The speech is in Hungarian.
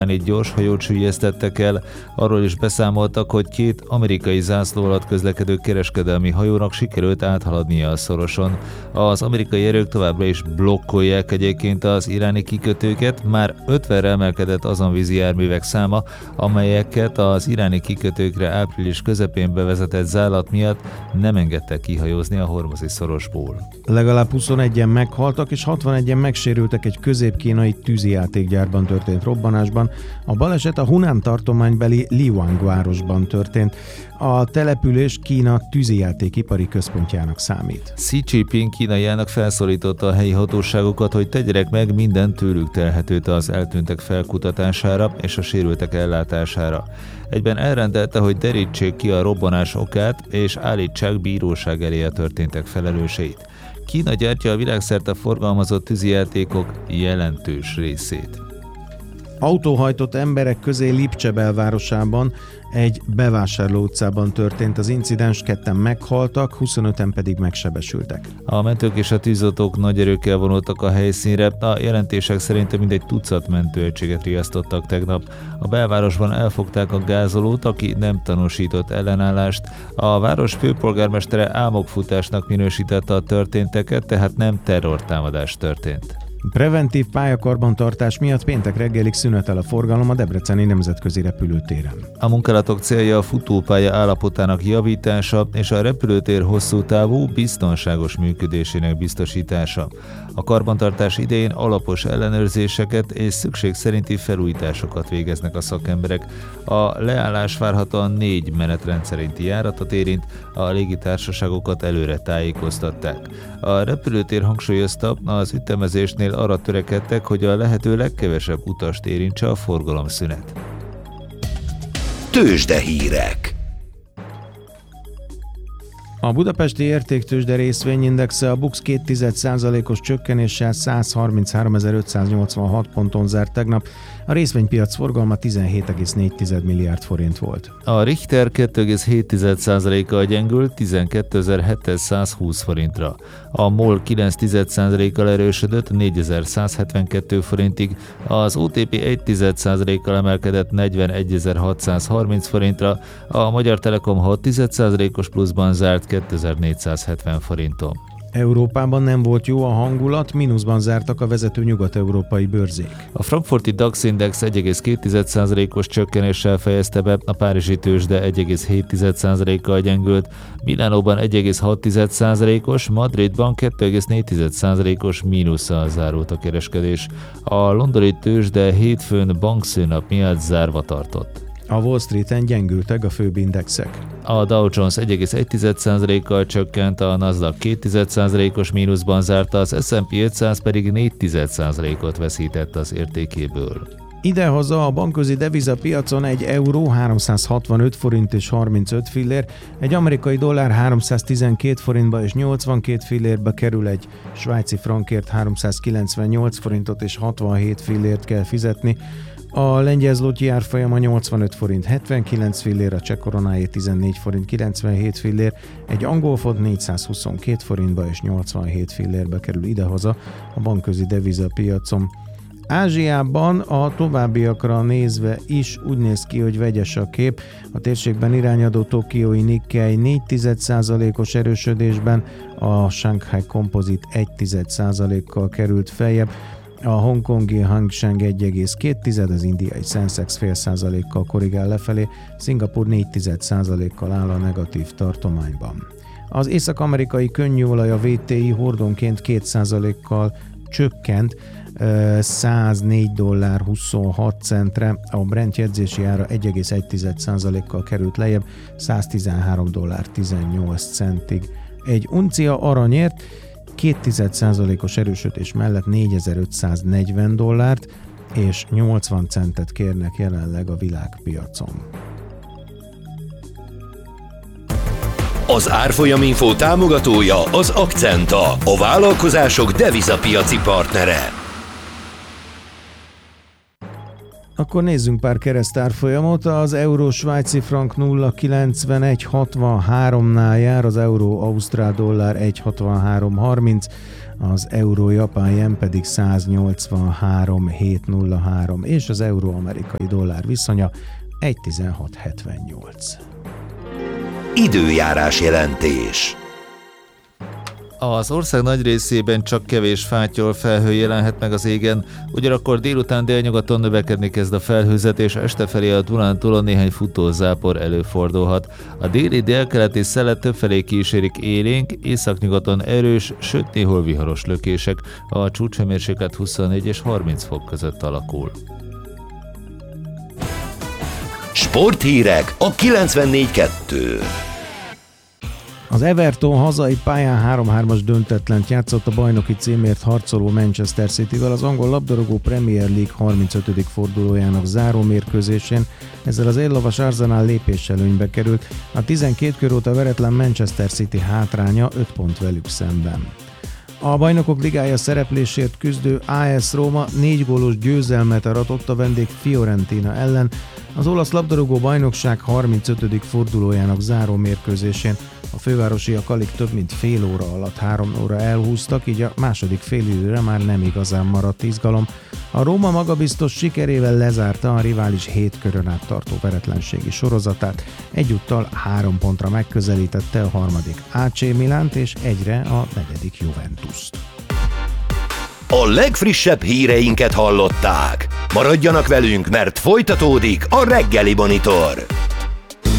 egy gyors hajót süllyesztettek el, arról is beszámoltak, hogy 2 amerikai zászló alatt közlekedő kereskedelmi hajónak sikerült áthaladnia a szoroson. Az amerikai erők továbbra is blokkolják egyébként az iráni kikötőket, már 50-re emelkedett azon vízi járművek száma, amelyeket az iráni kikötőkre április közepén bevezetett zálat miatt nem engedtek kihajózni a hormuzi szorosból. Legalább 21-en meghaltak és 61-en megsérültek egy közép-kínai tűzijátékgyárban történt robbanásban. A baleset a Hunan tartománybeli Liwang városban történt. A település Kína tűzijátékipari központjának számít. Xi Jinping kínai elnök felszólította a helyi hatóságokat, hogy tegyenek meg minden tőlük telhetőt az eltűntek felkutatására és a sérültek ellátására. Egyben elrendelte, hogy derítsék ki a robbanás okát és állítsák bíróság elé a történtek felelőseit. Kína gyártja a világszerte forgalmazott tűzijátékok jelentős részét. Autóhajtott emberek közé Lipcse belvárosában egy bevásárló utcában történt az incidens, 2-en meghaltak, 25-en pedig megsebesültek. A mentők és a tűzoltók nagy erőkkel vonultak a helyszínre, a jelentések szerint mindegy tucat mentőegységet riasztottak tegnap. A belvárosban elfogták a gázolót, aki nem tanúsított ellenállást. A város főpolgármestere álmokfutásnak minősítette a történteket, tehát nem terrortámadás történt. Preventív pályakarbantartás miatt péntek reggelig szünetel a forgalom a debreceni nemzetközi repülőtéren. A munkálatok célja a futópálya állapotának javítása és a repülőtér hosszú távú, biztonságos működésének biztosítása. A karbantartás idején alapos ellenőrzéseket és szükség szerinti felújításokat végeznek a szakemberek. A leállás várhatóan 4 menetrend szerinti járatot érint, a légitársaságokat előre tájékoztatták. A repülőtér hangsúlyozta, az ütemezésnél arra törekedtek, hogy a lehető legkevesebb utast érintse a forgalomszünet. Tőzsdehírek. A budapesti értéktőzsde részvényindexe a BUX 0,2%-os csökkenéssel 133.586 ponton zárt tegnap. A részvénypiac forgalma 17,4 milliárd forint volt. A Richter 2,7%-kal gyengült 12.720 forintra. A MOL 9,1%-kal erősödött 4.172 forintig, az OTP 1,1%-kal emelkedett 41.630 forintra, a Magyar Telekom 6,1%-os pluszban zárt 2.470 forinton. Európában nem volt jó a hangulat, mínuszban zártak a vezető nyugat-európai bőrzék. A frankfurti DAX Index 1,2%-os csökkenéssel fejezte be, a párizsi tőzsde 1,7%-kal gyengült, Milánóban 1,6%-os, Madridban 2,4%-os mínusszal zárult a kereskedés. A londoni tőzsde hétfőn bankszünnap miatt zárva tartott. A Wall Streeten gyengültek a főbb indexek. A Dow Jones 1,1%-kal csökkent, a Nasdaq 2,1%-os mínuszban zárta, az S&P 500 pedig 4,1%-ot veszített az értékéből. Idehaza a bankközi devizapiacon egy euró 365 forint és 35 fillér, egy amerikai dollár 312 forintba és 82 fillérbe kerül, egy svájci frankért 398 forintot és 67 fillért kell fizetni. A lengyel zloty árfolyama 85 forint 79 fillér, a cseh koronáé 14 forint 97 fillér, egy angol font 422 forintba és 87 fillérbe kerül idehaza a bankközi devizapiacon. Ázsiában a továbbiakra nézve is úgy néz ki, hogy vegyes a kép. A térségben irányadó tokiói Nikkei 4,1%-os erősödésben, a Shanghai Composite 1,1%-kal került feljebb, a hongkongi Hang Seng 1,2, az indiai Sensex fél százalékkal korrigál lefelé, Szingapur 4,1%-kal áll a negatív tartományban. Az észak-amerikai könnyűolaj a WTI hordonként 2%-kal csökkent, $104.26, a Brent jegyzési ára 1,1%-kal került lejjebb, $113.18. Egy uncia aranyért 0,2%-os erősödés mellett $4.540 és 80 centet kérnek jelenleg a világpiacon. Az Árfolyaminfo támogatója az Akcenta, a vállalkozások devizapiaci partnere. Akkor nézzünk pár keresztárfolyamot. Az euró svájci frank 0,9163-nál jár, az euró ausztrál dollár 1,6330, az euró-japán jen pedig 183,703, és az euró-amerikai dollár viszonya 1,1678. Időjárás jelentés. Az ország nagy részében csak kevés fátyol felhő jelenhet meg az égen, ugyanakkor délután délnyugaton növekedni kezd a felhőzet, és este felé a Dunántúlon néhány futózápor előfordulhat. A déli délkeleti szelet többfelé kísérik élénk, északnyugaton erős, sőt néhol viharos lökések, a csúcshőmérséklet 24 és 30 fok között alakul. Sporthírek a 94.2. Az Everton hazai pályán 3-3-as döntetlent játszott a bajnoki címért harcoló Manchester Cityvel az angol labdarúgó Premier League 35. fordulójának záró mérkőzésén, ezzel az éllovas Arsenal lépéselőnybe került, a 12 kör óta veretlen Manchester City hátránya 5 pont velük szemben. A Bajnokok Ligája szereplésért küzdő AS Róma 4 gólos győzelmet aratott a vendég Fiorentina ellen, az olasz labdarúgó bajnokság 35. fordulójának záró mérkőzésén. A fővárosiak alig több mint fél óra alatt 3 óra elhúztak, így a második félidőre már nem igazán maradt izgalom. A Róma magabiztos sikerével lezárta a rivális 7 körön át tartó veretlenségi sorozatát, egyúttal 3 pontra megközelítette a harmadik AC Milánt és egyre a negyedik Juventust. A legfrissebb híreinket hallották. Maradjanak velünk, mert folytatódik a Reggeli Monitor.